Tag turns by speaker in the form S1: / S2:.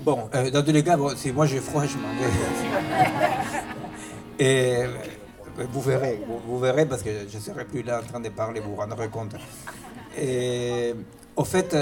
S1: Bon, dans tous les cas, bon, si moi j'ai froid, je m'en vais. Et vous verrez parce que je ne serai plus là en train de parler, vous vous rendrez compte. Et au fait,